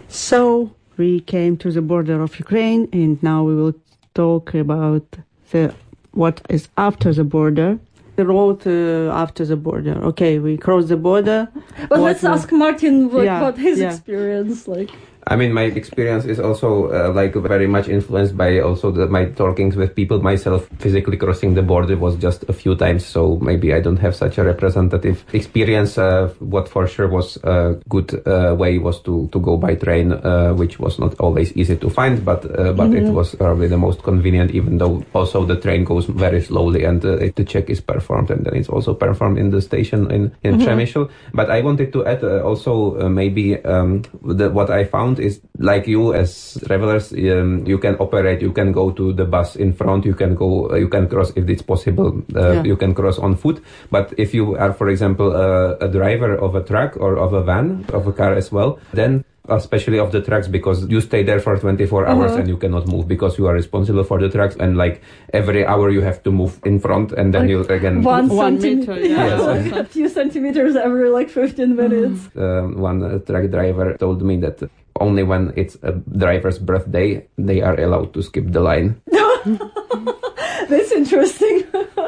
So we came to the border of Ukraine, and now we will talk about what is after the border. The road after the border. Okay, we crossed the border. But let's ask Martin about his experience. I mean, my experience is also very much influenced by also my talkings with people. Myself physically crossing the border was just a few times, so maybe I don't have such a representative experience. What for sure was a good way was to go by train, which was not always easy to find, but it was probably the most convenient, even though also the train goes very slowly and the check is performed, and then it's also performed in the station in Przemysl. But I wanted to add also maybe what I found is like you as travelers, you can operate, you can go to the bus in front, you can cross if it's possible, you can cross on foot. But if you are, for example, a driver of a truck or of a van, of a car as well, then especially of the trucks, because you stay there for 24 hours and you cannot move because you are responsible for the trucks, and like every hour you have to move in front, and then you again 1 meter, a few centimeters every 15 minutes. One truck driver told me that only when it's a driver's birthday they are allowed to skip the line. That's interesting.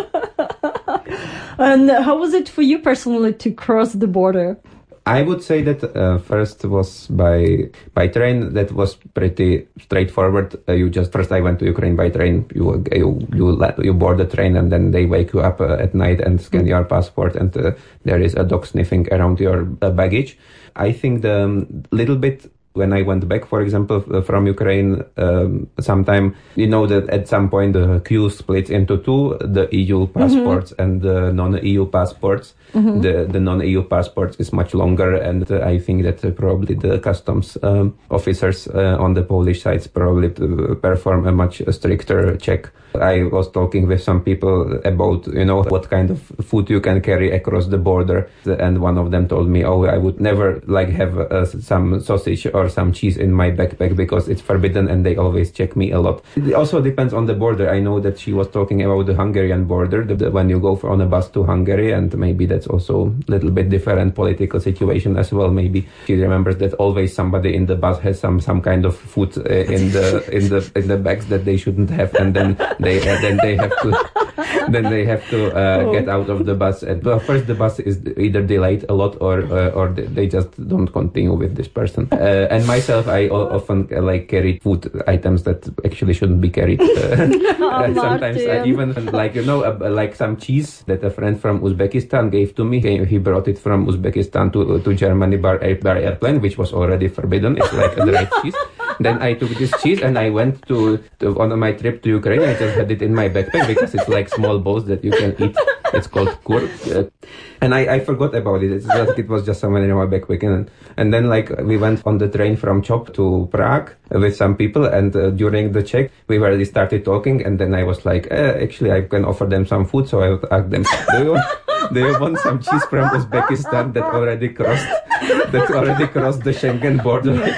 And how was it for you personally to cross the border? I would say that first was by train. That was pretty straightforward. First I went to Ukraine by train. You board the train, and then they wake you up at night and scan your passport, and there is a dog sniffing around your baggage. I think the little bit when I went back, for example, from Ukraine, sometime, that at some point the queue splits into two, the EU passports and the non-EU passports. The non-EU passports is much longer, and I think that probably the customs officers on the Polish sides probably perform a much stricter check. I was talking with some people about, what kind of food you can carry across the border, and one of them told me, I would never have some sausage or some cheese in my backpack because it's forbidden, and they always check me a lot. It also depends on the border. I know that she was talking about the Hungarian border, when you go on a bus to Hungary, and maybe that's also a little bit different political situation as well. Maybe she remembers that always somebody in the bus has some kind of food in the bags that they shouldn't have, and then they have to get out of the bus. And first the bus is either delayed a lot or they just don't continue with this person. And myself, I often carry food items that actually shouldn't be carried. Sometimes I even some cheese that a friend from Uzbekistan gave to me. He brought it from Uzbekistan to Germany by airplane, which was already forbidden. It's like a dried cheese. Then I took this cheese and I went on my trip to Ukraine. I just had it in my backpack because it's like small balls that you can eat. It's called kurk. And I forgot about it. It was just somewhere in my backpack. And then we went on the train from Chop to Prague with some people, and during the check we already started talking, and then I was like, actually I can offer them some food. So I would ask them, do you want some cheese from Uzbekistan that already crossed the Schengen border?